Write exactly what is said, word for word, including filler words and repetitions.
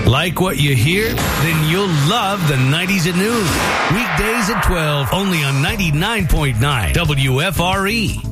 Like what you hear? Then you'll love the nineties at noon. Weekdays at twelve, only on ninety-nine point nine W F R E.